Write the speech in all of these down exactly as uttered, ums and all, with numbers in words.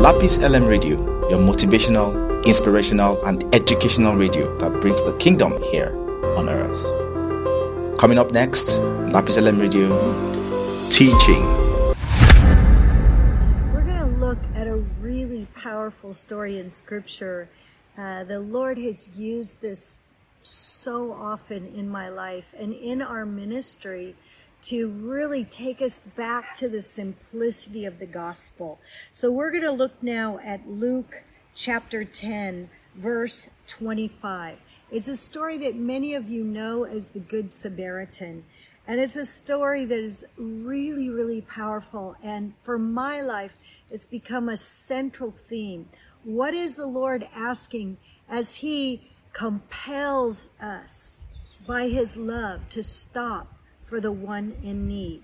Lapis L M Radio, your motivational, inspirational, and educational radio that brings the kingdom here on earth. Coming up next, Lapis L M Radio, teaching. We're going to look at a really powerful story in Scripture. Uh, the Lord has used this so often in my life and in our ministry to really take us back to the simplicity of the gospel. So we're going to look now at Luke chapter ten, verse twenty-five. It's a story that many of you know as the Good Samaritan. And it's a story that is really, really powerful. And for my life, it's become a central theme. What is the Lord asking as he compels us by his love to stop for the one in need?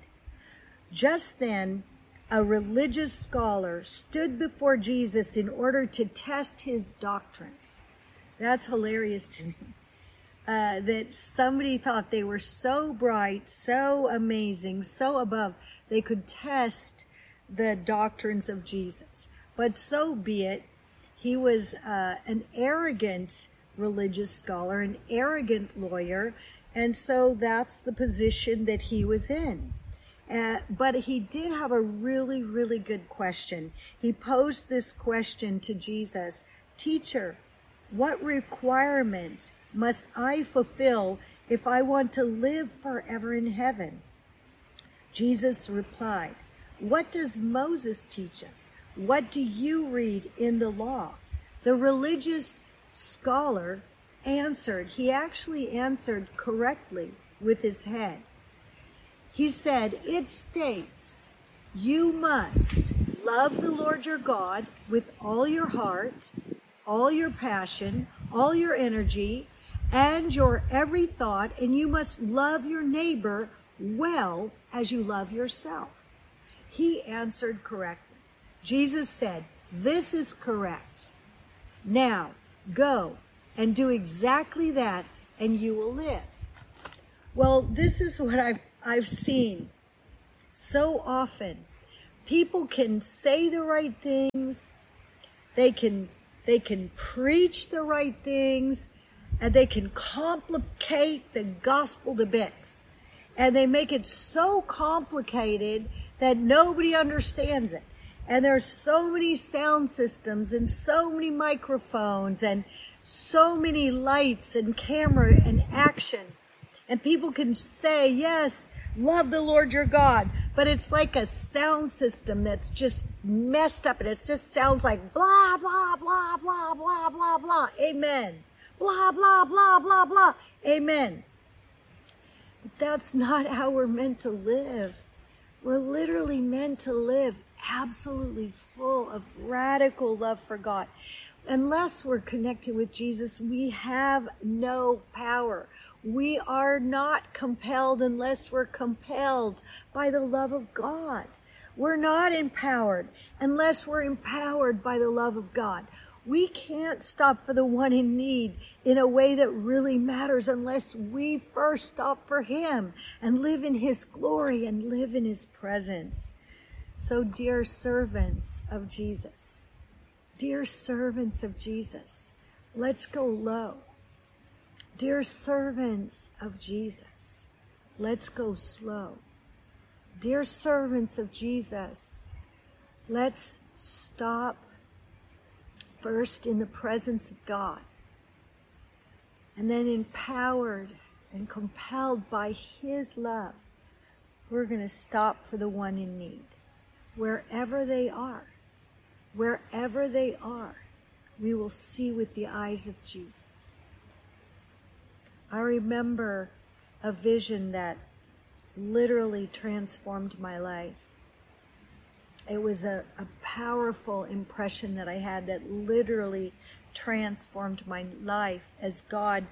Just then, a religious scholar stood before Jesus in order to test his doctrines. That's hilarious to me. Uh, that somebody thought they were so bright, so amazing, so above, they could test the doctrines of Jesus. But so be it. He was uh, an arrogant religious scholar, an arrogant lawyer, and so that's the position that he was in. Uh, but he did have a really, really good question. He posed this question to Jesus: "Teacher, what requirements must I fulfill if I want to live forever in heaven?" Jesus replied, "What does Moses teach us? What do you read in the law?" The religious scholar answered. He actually answered correctly with his head. He said, "It states, you must love the Lord your God with all your heart, all your passion, all your energy, and your every thought, and you must love your neighbor well as you love yourself." He answered correctly. Jesus said, "This is correct. Now, go and do exactly that, and you will live." Well, this is what I've, I've seen so often. People can say the right things, they can, they can preach the right things, and they can complicate the gospel to bits. And they make it so complicated that nobody understands it. And there's so many sound systems and so many microphones and so many lights and camera and action. And people can say, yes, love the Lord your God. But it's like a sound system that's just messed up. And it just sounds like blah, blah, blah, blah, blah, blah, blah. Amen. Blah, blah, blah, blah, blah. Amen. But that's not how we're meant to live. We're literally meant to live absolutely full of radical love for God. Unless we're connected with Jesus, we have no power. We are not compelled unless we're compelled by the love of God. We're not empowered unless we're empowered by the love of God. We can't stop for the one in need in a way that really matters unless we first stop for him and live in his glory and live in his presence. So, dear servants of Jesus, dear servants of Jesus, let's go low. Dear servants of Jesus, let's go slow. Dear servants of Jesus, let's stop first in the presence of God, and then empowered and compelled by his love, we're going to stop for the one in need. Wherever they are, wherever they are, we will see with the eyes of Jesus. I remember a vision that literally transformed my life. It was a, a powerful impression that I had that literally transformed my life as God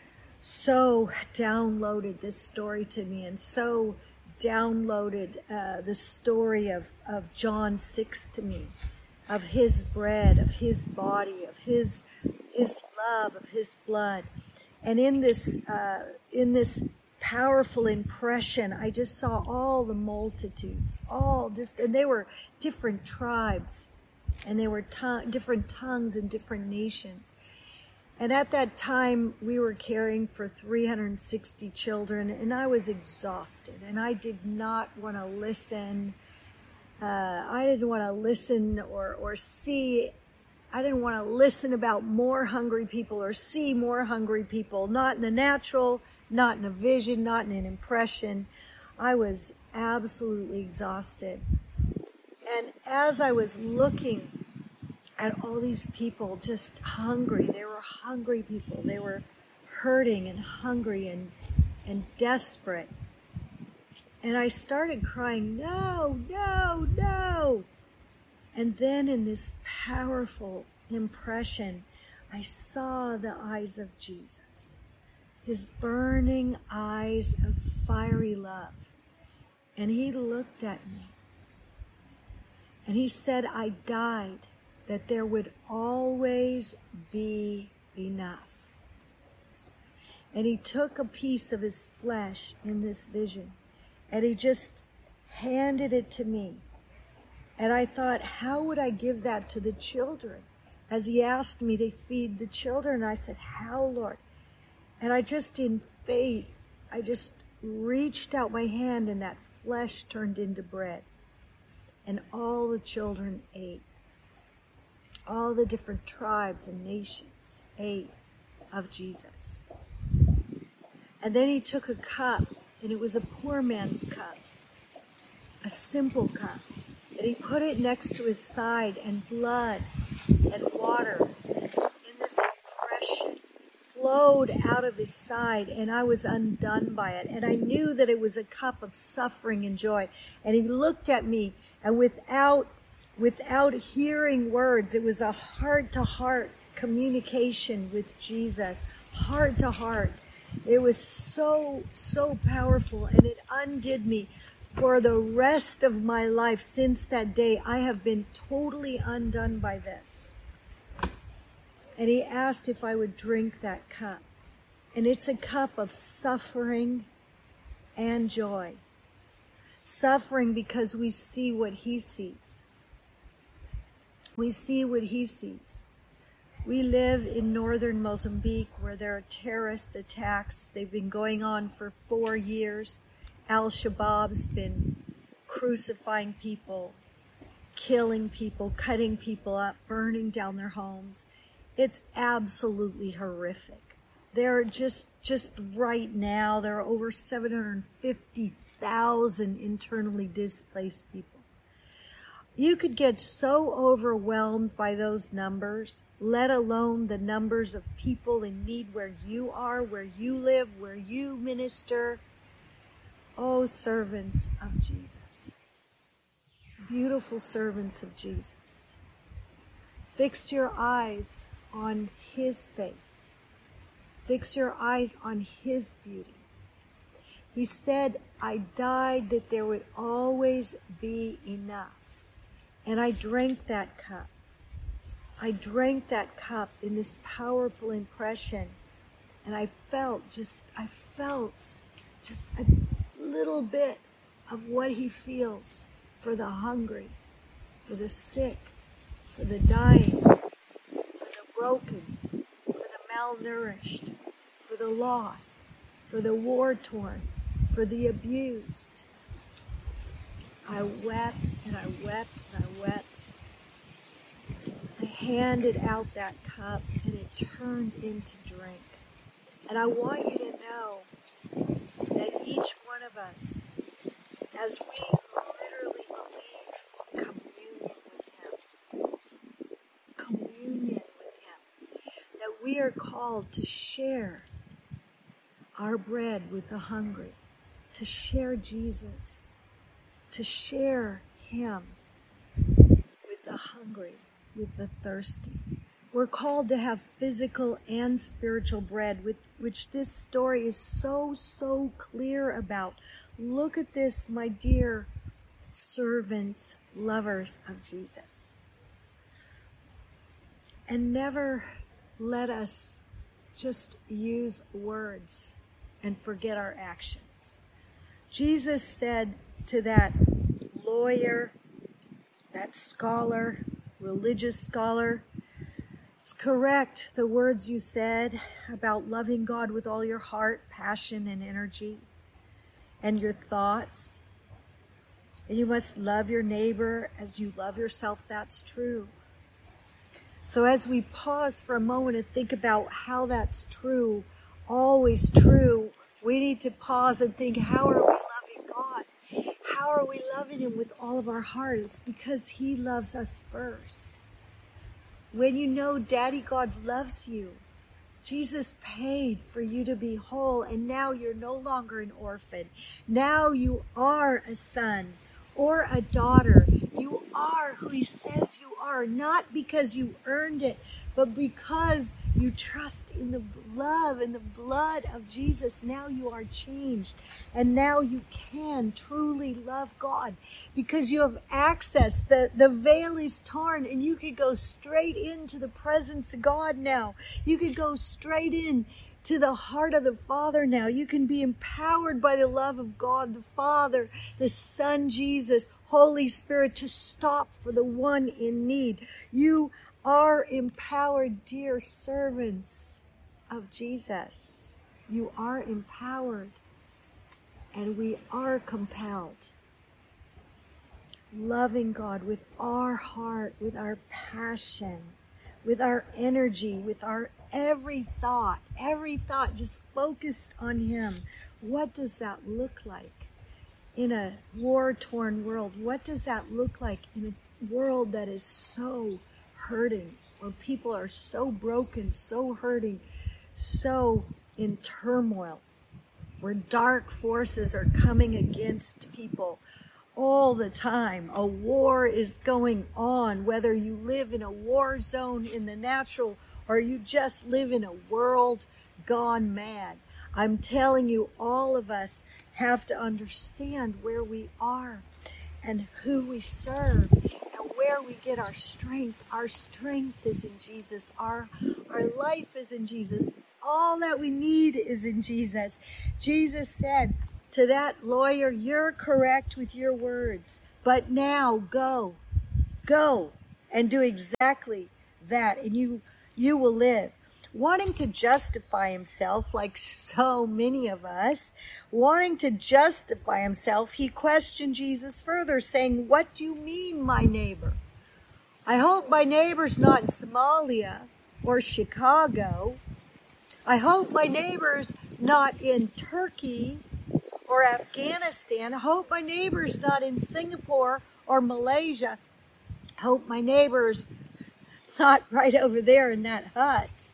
so downloaded this story to me and so downloaded uh, the story of, of John six to me, of his bread, of his body, of his his love, of his blood. And in this uh, in this powerful impression, I just saw all the multitudes, all just, and they were different tribes, And they were tongue, different tongues and different nations. And at that time, we were caring for three hundred sixty children, and I was exhausted, and I did not want to listen. Uh, I didn't want to listen or, or see. I didn't want to listen about more hungry people or see more hungry people, not in the natural, not in a vision, not in an impression. I was absolutely exhausted. And as I was looking at all these people just hungry, they were hungry people. They were hurting and hungry and, and desperate. And I started crying, no, no, no. And then in this powerful impression, I saw the eyes of Jesus, his burning eyes of fiery love. And he looked at me. And he said, I died that there would always be enough. And he took a piece of his flesh in this vision, and he just handed it to me. And I thought, how would I give that to the children? As he asked me to feed the children, I said, how, Lord? And I just, in faith, I just reached out my hand, and that flesh turned into bread. And all the children ate. All the different tribes and nations ate of Jesus. And then he took a cup, and it was a poor man's cup, a simple cup. And he put it next to his side, and blood and water in this impression flowed out of his side, and I was undone by it. And I knew that it was a cup of suffering and joy. And he looked at me, and without without hearing words, it was a heart-to-heart communication with Jesus, heart-to-heart. It was so, so powerful, and it undid me. For the rest of my life since that day, I have been totally undone by this. And he asked if I would drink that cup. And it's a cup of suffering and joy. Suffering because we see what he sees. We see what he sees. We live in northern Mozambique where there are terrorist attacks. They've been going on for four years. Al-Shabaab's been crucifying people, killing people, cutting people up, burning down their homes. It's absolutely horrific. There are just, just right now, there are over seven hundred fifty thousand internally displaced people. You could get so overwhelmed by those numbers, let alone the numbers of people in need where you are, where you live, where you minister. Oh, servants of Jesus. Beautiful servants of Jesus. Fix your eyes on his face. Fix your eyes on his beauty. He said, I died that there would always be enough. And I drank that cup. I drank that cup in this powerful impression. And I felt just, I felt just a little bit of what he feels for the hungry, for the sick, for the dying, for the broken, for the malnourished, for the lost, for the war-torn, for the abused. I wept and I wept and I wept. I handed out that cup and it turned into drink. And I want you to know that each one of us, as we literally believe communion with him, communion with him, that we are called to share our bread with the hungry, to share Jesus, to share him with the hungry, with the thirsty. We're called to have physical and spiritual bread, with which this story is so, so clear about. Look at this, my dear servants, lovers of Jesus. And never let us just use words and forget our actions. Jesus said to that lawyer, that scholar, religious scholar. It's correct, the words you said about loving God with all your heart, passion, and energy, and your thoughts. And you must love your neighbor as you love yourself. That's true. So as we pause for a moment and think about how that's true, always true, we need to pause and think, how are we loving God? How are we loving Him with all of our heart? It's because He loves us first. When you know Daddy God loves you, Jesus paid for you to be whole, and now you're no longer an orphan. Now you are a son or a daughter. You are who He says you are, not because you earned it, but because you trust in the love and the blood of Jesus. Now you are changed, and now you can truly love God because you have access. The, the veil is torn, and you can go straight into the presence of God now. You can go straight in to the heart of the Father now. You can be empowered by the love of God, the Father, the Son, Jesus, Holy Spirit, to stop for the one in need. You are empowered, dear servants of Jesus. You are empowered, and we are compelled. Loving God with our heart, with our passion, with our energy, with our every thought, every thought just focused on Him. What does that look like in a war-torn world? What does that look like in a world that is so hurting, where people are so broken, so hurting, so in turmoil, where dark forces are coming against people all the time? A war is going on, whether you live in a war zone in the natural or you just live in a world gone mad. I'm telling you, all of us have to understand where we are and who we serve and where we get our strength. Our strength is in Jesus. Our, our life is in Jesus. All that we need is in Jesus. Jesus said to that lawyer, "You're correct with your words, but now go, go and do exactly that, and you you will live." Wanting to justify himself, like so many of us, wanting to justify himself, he questioned Jesus further, saying, "What do you mean, my neighbor? I hope my neighbor's not in Somalia or Chicago. I hope my neighbor's not in Turkey or Afghanistan. I hope my neighbor's not in Singapore or Malaysia. I hope my neighbor's not right over there in that hut."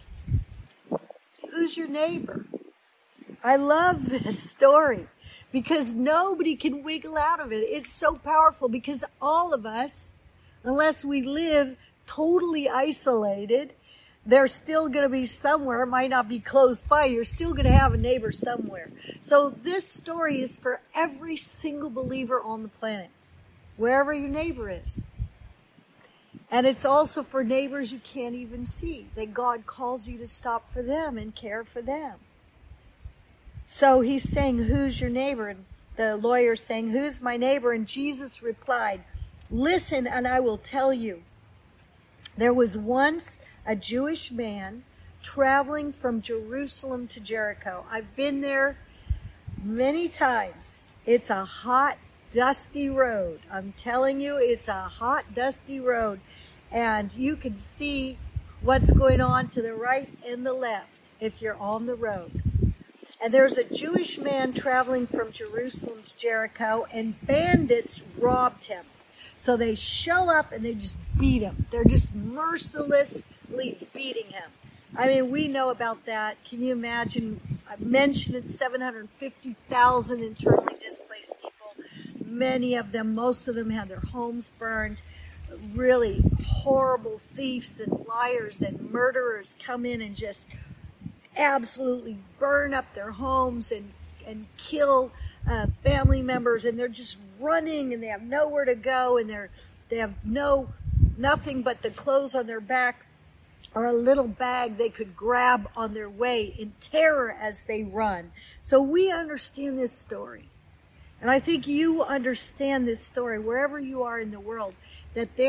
Who's your neighbor? I love this story because nobody can wiggle out of it. It's so powerful because all of us, unless we live totally isolated, they're still going to be somewhere. It might not be close by. You're still going to have a neighbor somewhere. So this story is for every single believer on the planet, wherever your neighbor is. And it's also for neighbors you can't even see, that God calls you to stop for them and care for them. So he's saying, "Who's your neighbor?" And the lawyer's saying, "Who's my neighbor?" And Jesus replied, "Listen, and I will tell you. There was once a Jewish man traveling from Jerusalem to Jericho." I've been there many times. It's a hot, dusty road. I'm telling you, it's a hot, dusty road. And you can see what's going on to the right and the left if you're on the road. And there's a Jewish man traveling from Jerusalem to Jericho, and bandits robbed him. So they show up and they just beat him. They're just mercilessly beating him. I mean, we know about that. Can you imagine? I mentioned it, seven hundred fifty thousand internally displaced people. Many of them, most of them had their homes burned. Really horrible thieves and liars and murderers come in and just absolutely burn up their homes and, and kill uh, family members. And they're just running and they have nowhere to go, and they're they have no nothing but the clothes on their back or a little bag they could grab on their way in terror as they run. So we understand this story. And I think you understand this story wherever you are in the world, that there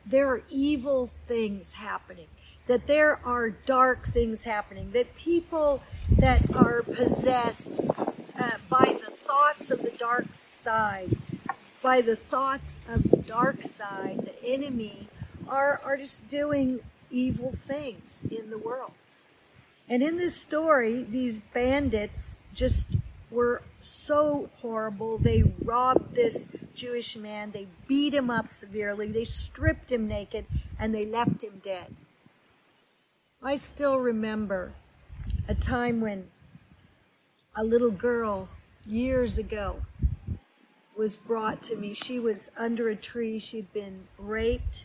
there are evil things happening, that there are dark things happening, that people that are possessed uh, by the thoughts of the dark side, by the thoughts of the dark side, the enemy, are, are just doing evil things in the world. And in this story, these bandits just were so horrible. They robbed this Jewish man. They beat him up severely. They stripped him naked, and they left him dead. I still remember a time when a little girl years ago was brought to me. She was under a tree. She'd been raped.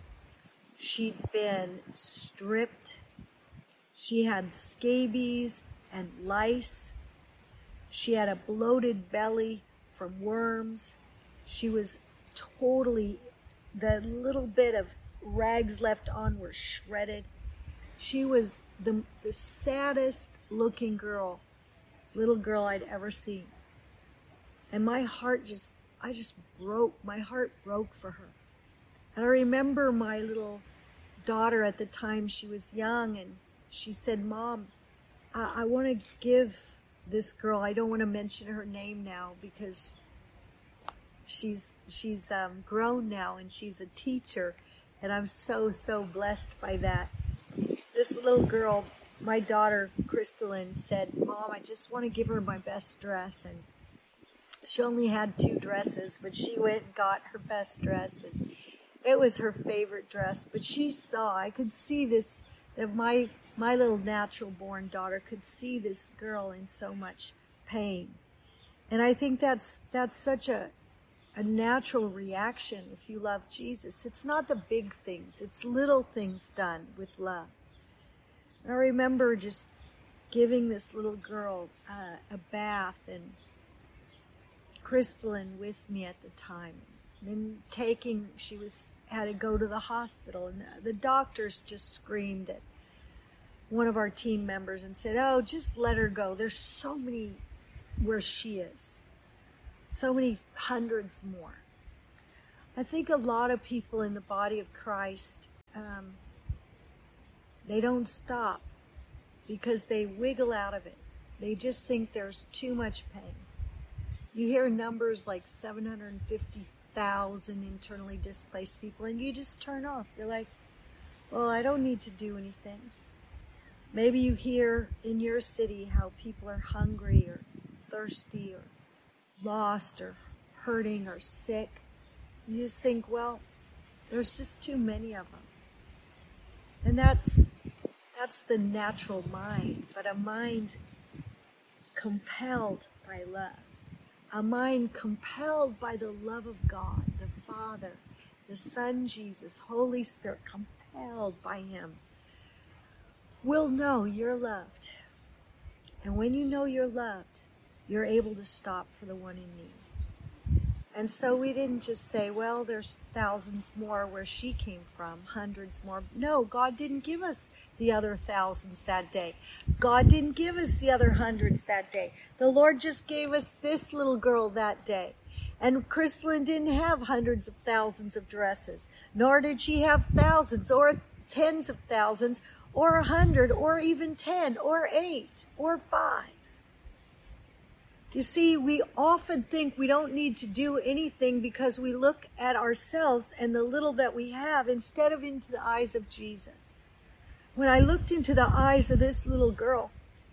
She'd been stripped. She had scabies and lice. She had a bloated belly from worms. She was totally, the little bit of rags left on were shredded. She was the, the saddest looking girl, little girl I'd ever seen. And my heart just, I just broke, my heart broke for her. And I remember my little daughter at the time, she was young, and she said, Mom, I, I want to give this girl, I don't want to mention her name now because she's she's um, grown now and she's a teacher, and I'm so, so blessed by that. This little girl, my daughter, Crystalline, said, Mom, I just want to give her my best dress. And she only had two dresses, but she went and got her best dress, and it was her favorite dress. But she saw, I could see this, that my my little natural-born daughter could see this girl in so much pain. And I think that's that's such a, a natural reaction if you love Jesus. It's not the big things. It's little things done with love. And I remember just giving this little girl uh, a bath, and Crystalline with me at the time. And then taking, she was had to go to the hospital, and the, the doctors just screamed at one of our team members and said, oh, just let her go. There's so many where she is. So many hundreds more. I think a lot of people in the body of Christ, um, they don't stop because they wiggle out of it. They just think there's too much pain. You hear numbers like seven hundred fifty thousand internally displaced people, and you just turn off. You're like, well, I don't need to do anything. Maybe you hear in your city how people are hungry or thirsty or lost or hurting or sick. You just think, well, there's just too many of them. And that's that's the natural mind, but a mind compelled by love. A mind compelled by the love of God, the Father, the Son Jesus, Holy Spirit, compelled by Him, will know you're loved. And when you know you're loved, you're able to stop for the one in need. And so we didn't just say, well, there's thousands more where she came from, hundreds more. No, God didn't give us the other thousands that day. God didn't give us the other hundreds that day. The Lord just gave us this little girl that day. And Crystalline didn't have hundreds of thousands of dresses, nor did she have thousands or tens of thousands or a hundred or even ten or eight or five. You see, we often think we don't need to do anything because we look at ourselves and the little that we have instead of into the eyes of Jesus. When I looked into the eyes of this little girl,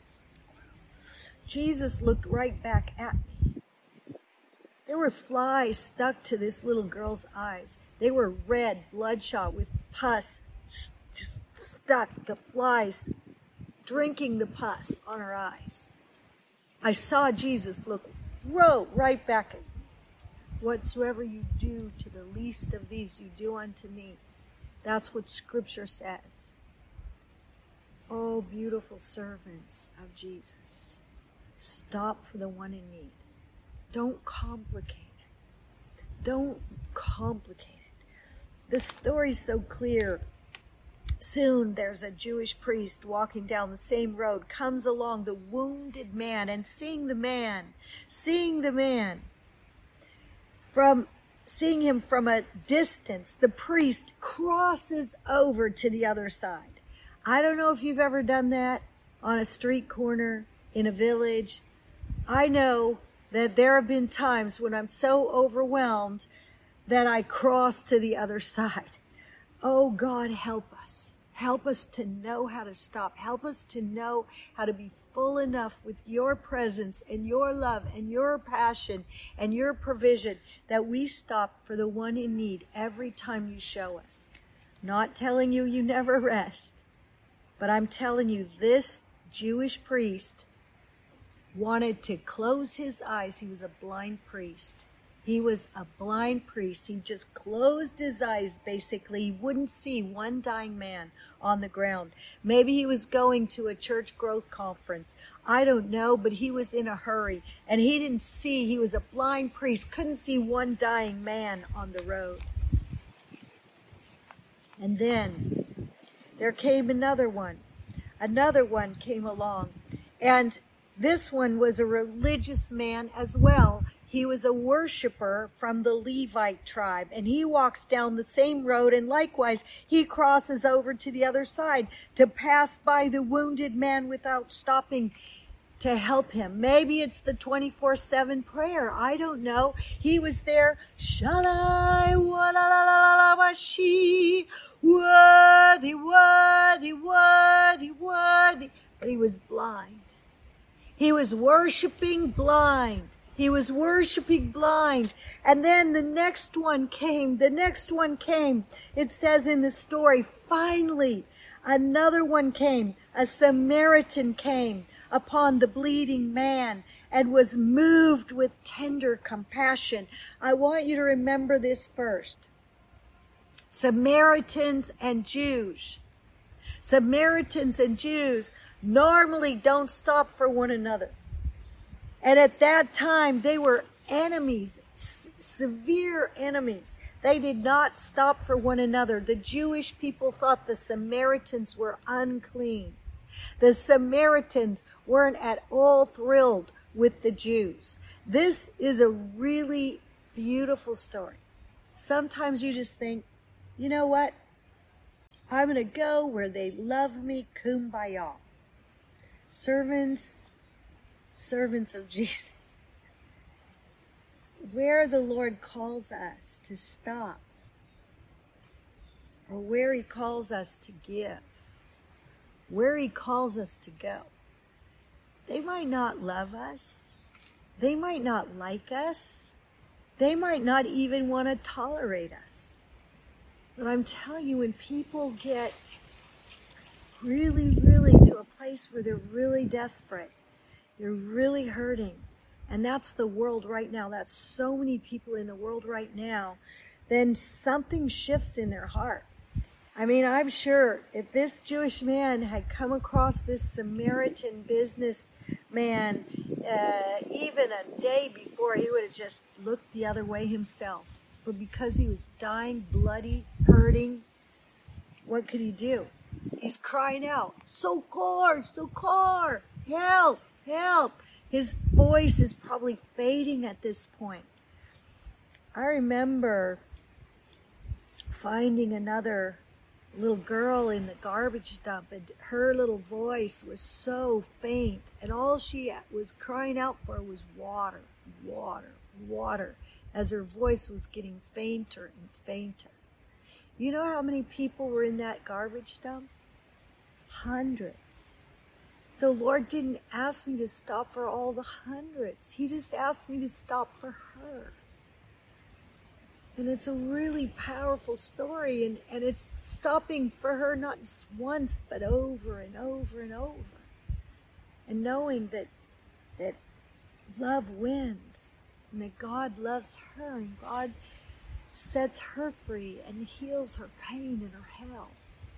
Jesus looked right back at me. There were flies stuck to this little girl's eyes. They were red, bloodshot, with pus stuck, the flies drinking the pus on her eyes. I saw Jesus look whoa, right back at me. Whatsoever you do to the least of these, you do unto me. That's what Scripture says. Oh, beautiful servants of Jesus, stop for the one in need. Don't complicate it. Don't complicate it. The story's so clear. Soon there's a Jewish priest walking down the same road, comes along the wounded man, and seeing the man, seeing the man, from seeing him from a distance, the priest crosses over to the other side. I don't know if you've ever done that on a street corner in a village. I know that there have been times when I'm so overwhelmed that I cross to the other side. Oh, God, help us. Help us to know how to stop. Help us to know how to be full enough with your presence and your love and your passion and your provision that we stop for the one in need every time you show us. Not telling you you never rest, but I'm telling you this Jewish priest wanted to close his eyes. He was a blind priest. He was a blind priest. He just closed his eyes, basically. He wouldn't see one dying man on the ground. Maybe he was going to a church growth conference. I don't know, but he was in a hurry. And he didn't see, he was a blind priest, couldn't see one dying man on the road. And then there came another one. Another one came along. And this one was a religious man as well. He was a worshiper from the Levite tribe, and he walks down the same road, and likewise, he crosses over to the other side to pass by the wounded man without stopping to help him. Maybe it's the twenty-four seven prayer. I don't know. He was there. Shalai wa la la la la la shi, worthy, worthy, worthy, worthy. But he was blind. He was worshiping blind. He was worshiping blind. And then the next one came. The next one came. It says in the story, finally, another one came. A Samaritan came upon the bleeding man and was moved with tender compassion. I want you to remember this first. Samaritans and Jews. Samaritans and Jews normally don't stop for one another. And at that time, they were enemies, s- severe enemies. They did not stop for one another. The Jewish people thought the Samaritans were unclean. The Samaritans weren't at all thrilled with the Jews. This is a really beautiful story. Sometimes you just think, you know what? I'm going to go where they love me, kumbaya. Servants, servants of Jesus. Where the Lord calls us to stop, or where he calls us to give, where he calls us to go. They might not love us. They might not like us. They might not even want to tolerate us. But I'm telling you, when people get really, really to a place where they're really desperate, they're really hurting, and that's the world right now. That's so many people in the world right now. Then something shifts in their heart. I mean, I'm sure if this Jewish man had come across this Samaritan businessman uh, even a day before, he would have just looked the other way himself. But because he was dying, bloody, hurting, what could he do? He's crying out, Sokor, Sokor, help, help. His voice is probably fading at this point. I remember finding another little girl in the garbage dump, and her little voice was so faint, and all she was crying out for was water, water, water, as her voice was getting fainter and fainter. You know how many people were in that garbage dump? Hundreds. The Lord didn't ask me to stop for all the hundreds. He just asked me to stop for her. And it's a really powerful story, and, and it's stopping for her not just once, but over and over and over. And knowing that that love wins, and that God loves her, and God sets her free and heals her pain and her hell,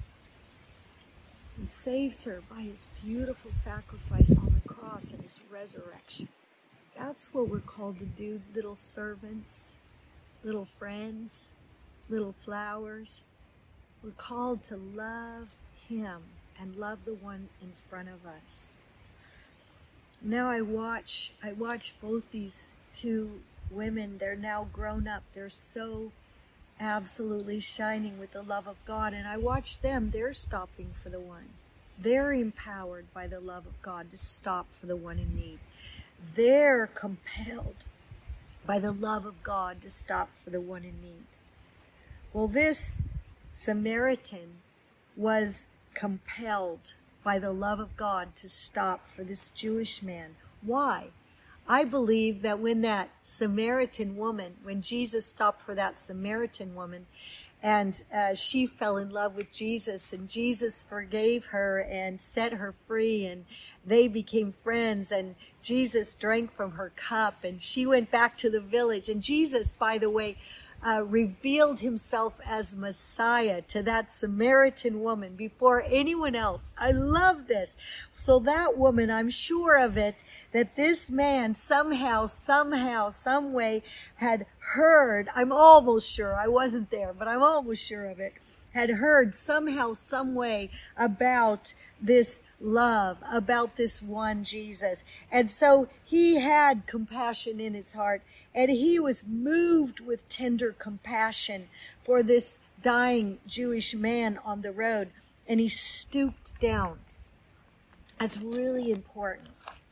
and saves her by his beautiful sacrifice on the cross and his resurrection. That's what we're called to do, little servants, little friends, little flowers. We're called to love him and love the one in front of us. Now I watch, I watch both these two women, they're now grown up. They're so absolutely shining with the love of God. And I watch them, they're stopping for the one. They're empowered by the love of God to stop for the one in need. They're compelled by the love of God to stop for the one in need. Well, this Samaritan was compelled by the love of God to stop for this Jewish man. Why? I believe that when that Samaritan woman, when Jesus stopped for that Samaritan woman, and uh, she fell in love with Jesus, and Jesus forgave her and set her free, and they became friends, and Jesus drank from her cup, and she went back to the village. And Jesus, by the way, uh, revealed himself as Messiah to that Samaritan woman before anyone else. I love this. So that woman, I'm sure of it, that this man somehow, somehow, some way had heard, I'm almost sure, I wasn't there, but I'm almost sure of it, had heard somehow, some way about this love, about this one Jesus. And so he had compassion in his heart, and he was moved with tender compassion for this dying Jewish man on the road, and he stooped down. That's really important.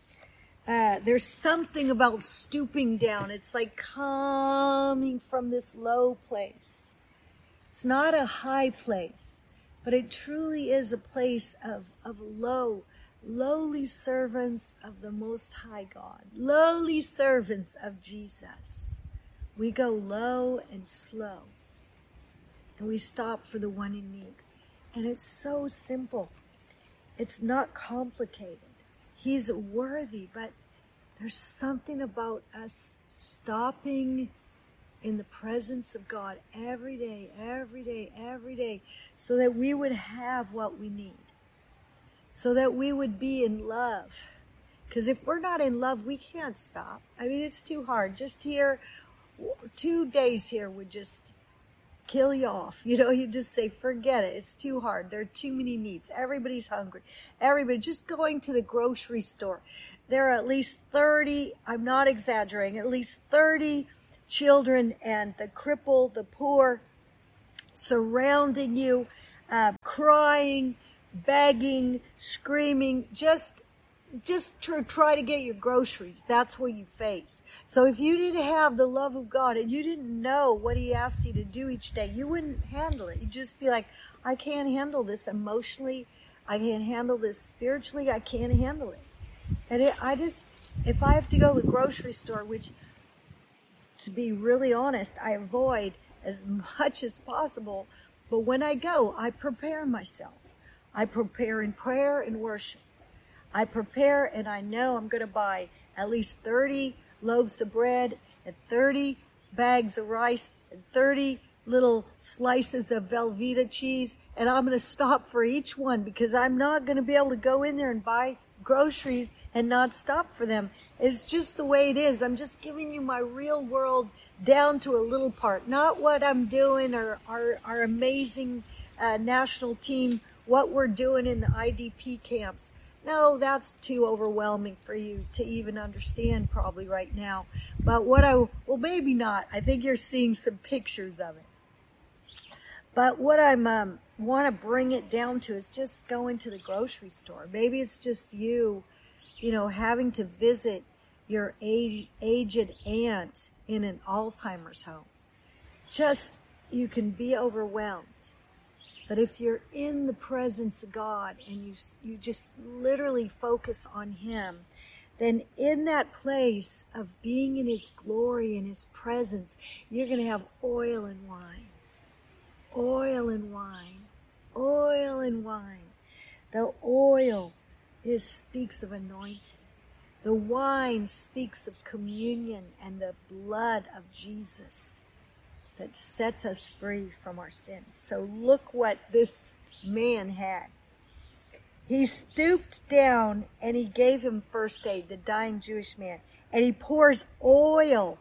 Uh, there's something about stooping down. It's like coming from this low place. It's not a high place, but it truly is a place of, of low, lowly servants of the Most High God, lowly servants of Jesus. We go low and slow, and we stop for the one in need. And it's so simple. It's not complicated. He's worthy, but there's something about us stopping in the presence of God every day, every day, every day, so that we would have what we need, so that we would be in love. Because if we're not in love, we can't stop. I mean, it's too hard. Just here, two days here would just kill you off. You know, you just say, forget it. It's too hard. There are too many needs. Everybody's hungry. Everybody, just going to the grocery store. There are at least thirty, I'm not exaggerating, at least thirty children and the cripple, the poor, surrounding you, uh, crying, begging, screaming, just just to try to get your groceries. That's what you face. So if you didn't have the love of God and you didn't know what he asked you to do each day, you wouldn't handle it. You'd just be like, I can't handle this emotionally. I can't handle this spiritually. I can't handle it. And it, I just, if I have to go to the grocery store, which, to be really honest, I avoid as much as possible, but when I go, I prepare myself. I prepare in prayer and worship. I prepare, and I know I'm going to buy at least thirty loaves of bread and thirty bags of rice and thirty little slices of Velveeta cheese, and I'm going to stop for each one because I'm not going to be able to go in there and buy groceries and not stop for them. It's just the way it is. I'm just giving you my real world down to a little part, not what I'm doing or our, our amazing uh, national team, what we're doing in the I D P camps. No, that's too overwhelming for you to even understand probably right now. But what I, well, maybe not. I think you're seeing some pictures of it. But what I'm um, want to bring it down to is just going to the grocery store. Maybe it's just you, you know, having to visit your age, aged aunt in an Alzheimer's home. Just, you can be overwhelmed. But if you're in the presence of God and you you just literally focus on him, then in that place of being in his glory and his presence, you're going to have oil and wine. Oil and wine. Oil and wine. The oil is speaks of anointing. The wine speaks of communion and the blood of Jesus that sets us free from our sins. So look what this man had. He stooped down and he gave him first aid, the dying Jewish man. And he pours oil,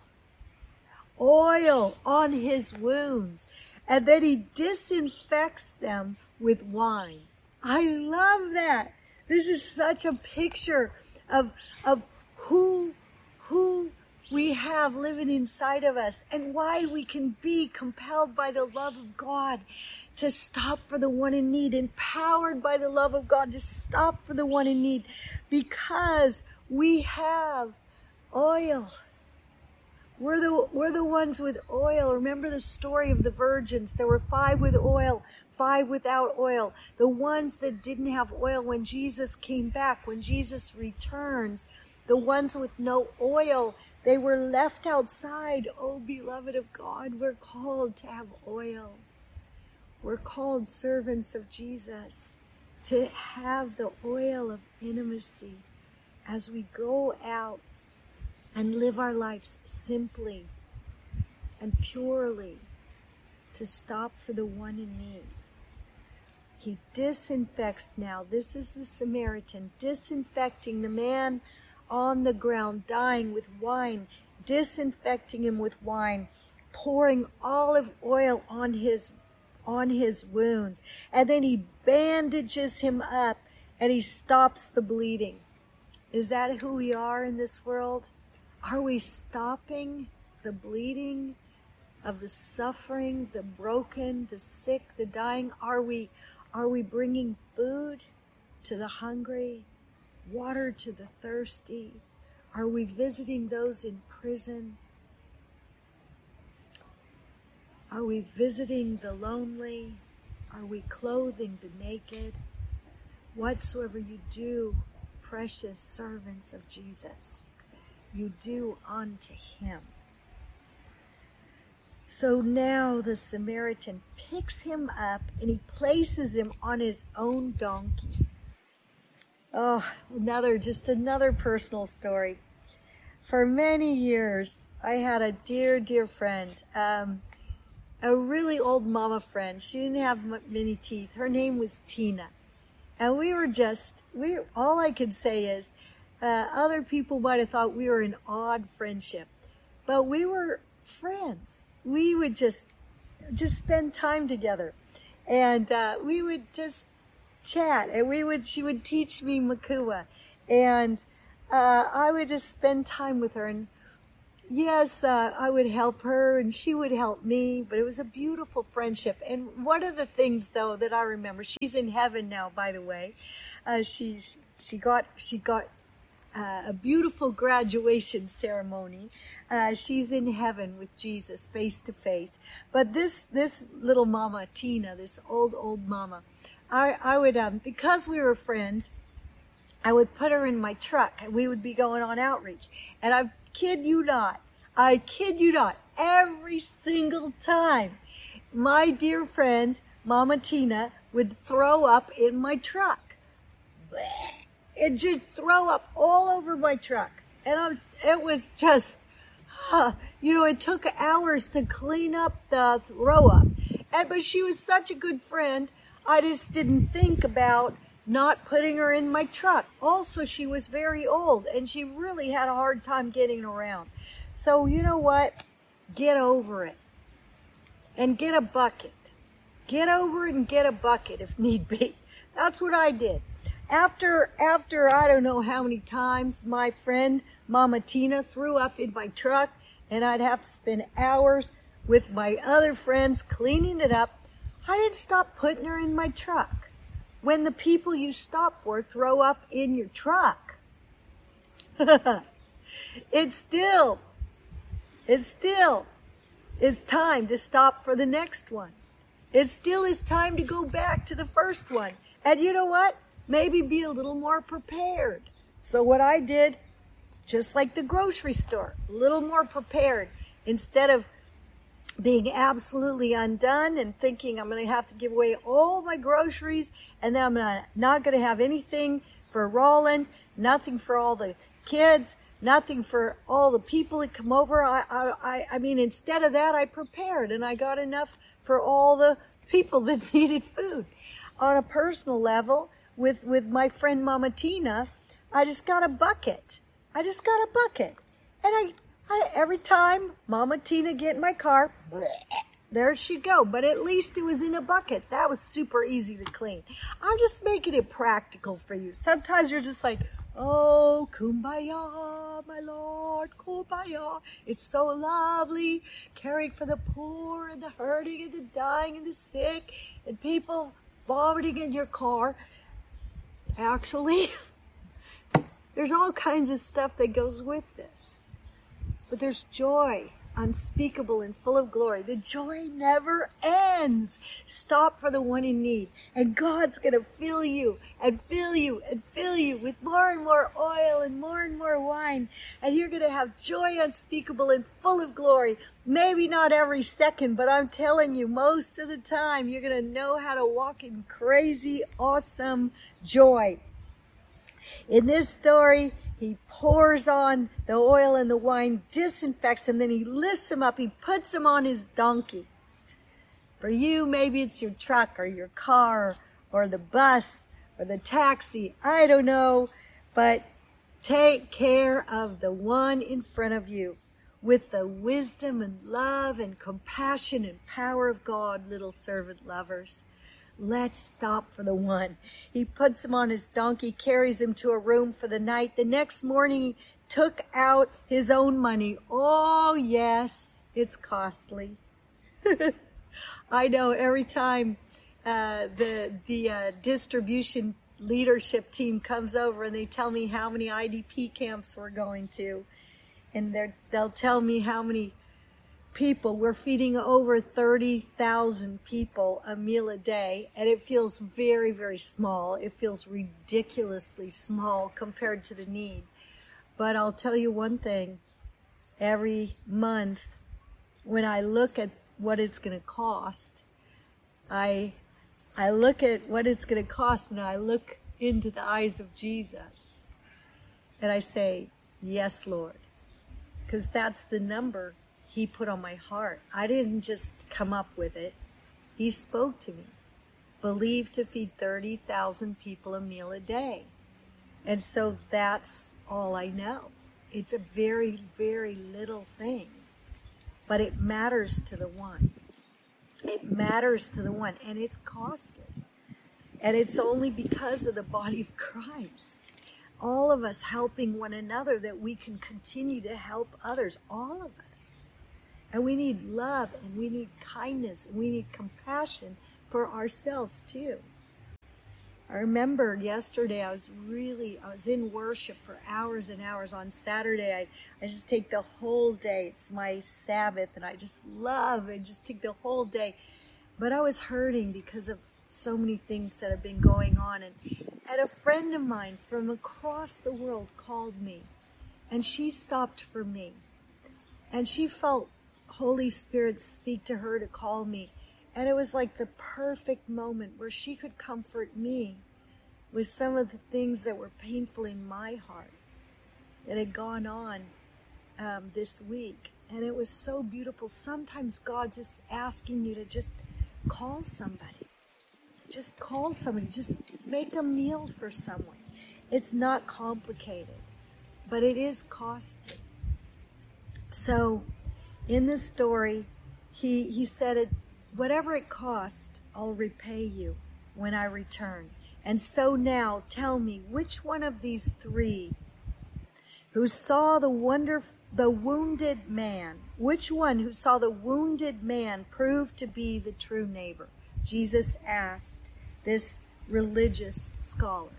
oil on his wounds. And then he disinfects them with wine. I love that. This is such a picture of, of who, who we have living inside of us, and why we can be compelled by the love of God to stop for the one in need, empowered by the love of God to stop for the one in need, because we have oil. We're the, we're the ones with oil. Remember the story of the virgins. There were five with oil, five without oil. The ones that didn't have oil when Jesus came back, when Jesus returns, the ones with no oil, they were left outside. Oh, beloved of God, we're called to have oil. We're called servants of Jesus to have the oil of intimacy as we go out and live our lives simply and purely, to stop for the one in need. He disinfects now. This is the Samaritan disinfecting the man on the ground, dying with wine, disinfecting him with wine, pouring olive oil on his on his wounds. And then he bandages him up and he stops the bleeding. Is that who we are in this world? Are we stopping the bleeding of the suffering, the broken, the sick, the dying? Are we, are we bringing food to the hungry, water to the thirsty? Are we visiting those in prison? Are we visiting the lonely? Are we clothing the naked? Whatsoever you do, precious servants of Jesus, you do unto him. So now the Samaritan picks him up and he places him on his own donkey. Oh, another, just another personal story. For many years, I had a dear, dear friend, um, a really old mama friend. She didn't have many teeth. Her name was Tina. And we were just, we all I could say is, uh, other people might have thought we were an odd friendship, but we were friends. We would just, just spend time together, and uh, we would just chat, and we would, she would teach me Makua, and uh, I would just spend time with her, and yes, uh, I would help her, and she would help me, but it was a beautiful friendship. And one of the things, though, that I remember, she's in heaven now, by the way. Uh, she's she got she got uh, a beautiful graduation ceremony. Uh, she's in heaven with Jesus, face to face. But this this little mama, Tina, this old old mama, I I would um because we were friends, I would put her in my truck, and we would be going on outreach, and I kid you not, I kid you not, every single time, my dear friend, Mama Tina, would throw up in my truck. It just throw up all over my truck. And I'm, it was just, huh, you know, it took hours to clean up the throw up. And, but she was such a good friend, I just didn't think about not putting her in my truck. Also, she was very old, and she really had a hard time getting around. So, you know what? Get over it. And get a bucket. Get over it and get a bucket if need be. That's what I did. After, after I don't know how many times my friend, Mama Tina, threw up in my truck, and I'd have to spend hours with my other friends cleaning it up, I didn't stop putting her in my truck. When the people you stop for throw up in your truck, it still, it still is time to stop for the next one. It still is time to go back to the first one. And you know what? Maybe be a little more prepared. So what I did, just like the grocery store, a little more prepared. Instead of being absolutely undone and thinking I'm going to have to give away all my groceries, and then I'm not, not going to have anything for Roland, nothing for all the kids, nothing for all the people that come over. I, I, I mean, instead of that, I prepared, and I got enough for all the people that needed food. On a personal level, with, with my friend Mama Tina, I just got a bucket. I just got a bucket. And I, I every time Mama Tina get in my car, there she'd go. But at least it was in a bucket. That was super easy to clean. I'm just making it practical for you. Sometimes you're just like, oh, kumbaya. love my Lord. Kumbaya. It's so lovely, caring for the poor and the hurting and the dying and the sick and people vomiting in your car. Actually, there's all kinds of stuff that goes with this. But there's joy, unspeakable and full of glory. The joy never ends. Stop for the one in need. And God's going to fill you and fill you and fill you with more and more oil and more and more wine. And you're going to have joy unspeakable and full of glory. Maybe not every second, but I'm telling you, most of the time, you're going to know how to walk in crazy, awesome joy. In this story, he pours on the oil and the wine, disinfects him, then he lifts him up, he puts him on his donkey. For you, maybe it's your truck or your car or the bus or the taxi, I don't know, but take care of the one in front of you with the wisdom and love and compassion and power of God, little servant lovers. Let's stop for the one. He puts him on his donkey, carries him to a room for the night. The next morning, he took out his own money. Oh, yes, it's costly. I know every time uh, the the uh, distribution leadership team comes over and they tell me how many I D P camps we're going to, and they're, they'll tell me how many people. We're feeding over thirty thousand people a meal a day, and it feels very, very small. It feels ridiculously small compared to the need. But I'll tell you one thing. Every month, when I look at what it's going to cost, I, I look at what it's going to cost, and I look into the eyes of Jesus, and I say, yes, Lord, because that's the number He put on my heart. I didn't just come up with it. He spoke to me. Believe to feed thirty thousand people a meal a day. And so that's all I know. It's a very, very little thing. But it matters to the one. It matters to the one. And it's costly. And it's only because of the body of Christ. All of us helping one another that we can continue to help others. All of us. And we need love, and we need kindness, and we need compassion for ourselves too. I remember yesterday I was really, I was in worship for hours and hours. On Saturday, I, I just take the whole day. It's my Sabbath, and I just love and just take the whole day. But I was hurting because of so many things that have been going on. And, and a friend of mine from across the world called me, and she stopped for me. And she felt Holy Spirit speak to her to call me. And it was like the perfect moment where she could comfort me with some of the things that were painful in my heart that had gone on um, this week. And it was so beautiful. Sometimes God's just asking you to just call somebody. Just call somebody. Just make a meal for someone. It's not complicated, but it is costly. So in this story, he, he said, it, whatever it cost, I'll repay you when I return. And so now tell me, which one of these three who saw the wonder, the wounded man, which one who saw the wounded man proved to be the true neighbor? Jesus asked this religious scholar.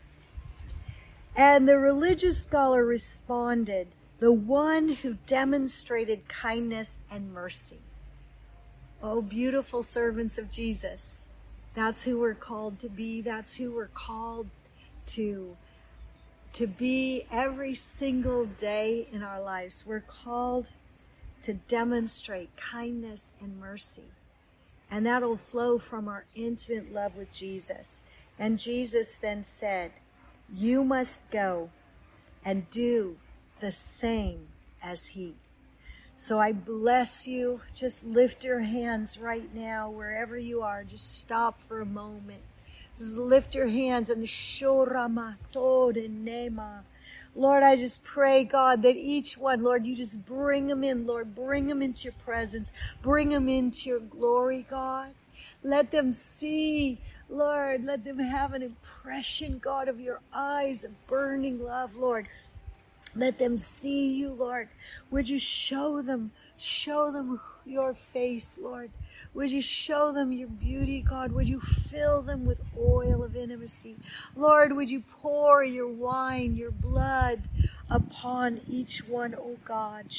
And the religious scholar responded, the one who demonstrated kindness and mercy. Oh, beautiful servants of Jesus. That's who we're called to be. That's who we're called to, to be every single day in our lives. We're called to demonstrate kindness and mercy. And that'll flow from our intimate love with Jesus. And Jesus then said, you must go and do the same as he. So I bless you. Just lift your hands right now, wherever you are. Just stop for a moment. Just lift your hands and shorama tode nema. Lord, I just pray, God, that each one, Lord, you just bring them in, Lord. Bring them into your presence. Bring them into your glory, God. Let them see, Lord. Let them have an impression, God, of your eyes of burning love, Lord. Let them see you, Lord. Would you show them, show them your face, Lord. Would you show them your beauty, God? Would you fill them with oil of intimacy? Lord, would you pour your wine, your blood upon each one, oh God.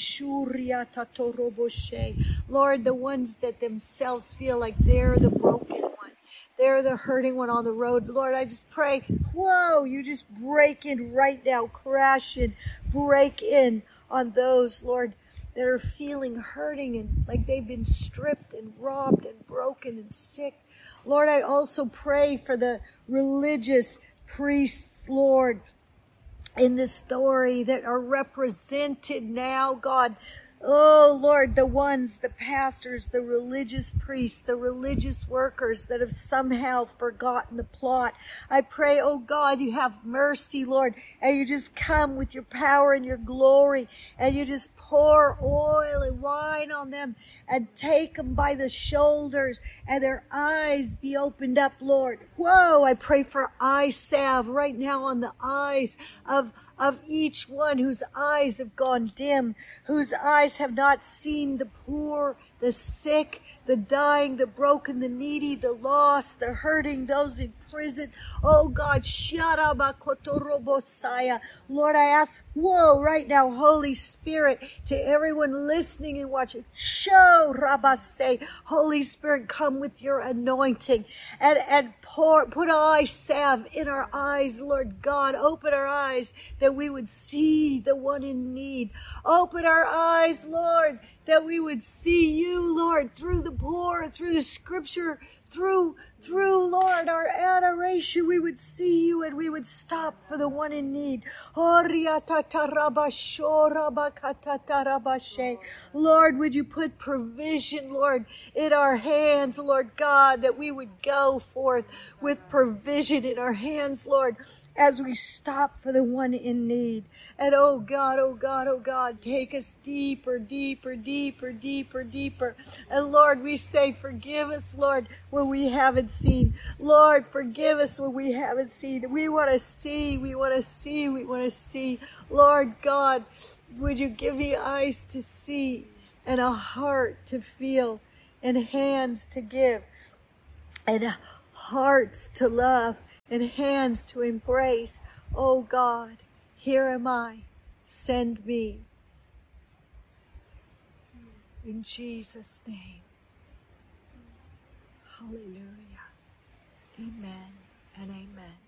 Lord, the ones that themselves feel like they're the broken one. They're the hurting one on the road. Lord, I just pray, whoa, you just break in right now, crash in, break in on those, Lord, that are feeling hurting and like they've been stripped and robbed and broken and sick. Lord, I also pray for the religious priests, Lord, in this story that are represented now, God. Oh, Lord, the ones, the pastors, the religious priests, the religious workers that have somehow forgotten the plot. I pray, oh God, you have mercy, Lord, and you just come with your power and your glory, and you just pour oil and wine on them and take them by the shoulders, and their eyes be opened up, Lord. Whoa, I pray for eye salve right now on the eyes of of each one whose eyes have gone dim, whose eyes have not seen the poor, the sick, the dying, the broken, the needy, the lost, the hurting, those in prison. Oh God, Sharabakotorobosaya. Lord, I ask, whoa, right now, Holy Spirit, to everyone listening and watching, show Rabase, Holy Spirit, come with your anointing and, and pour, put eye salve in our eyes, Lord God. Open our eyes that we would see the one in need. Open our eyes, Lord, that we would see you, Lord, through the poor, through the scripture, through, through, Lord, our adoration. We would see you and we would stop for the one in need. Lord, would you put provision, Lord, in our hands, Lord God, that we would go forth with provision in our hands, Lord, as we stop for the one in need. And oh God, oh God, oh God, take us deeper, deeper, deeper, deeper, deeper. And Lord, we say, forgive us, Lord, when we haven't seen. Lord, forgive us when we haven't seen. We want to see, we want to see, we want to see. Lord God, would you give me eyes to see and a heart to feel and hands to give and hearts to love and hands to embrace. Oh God, here am I. Send me. In Jesus' name. Hallelujah. Amen and amen.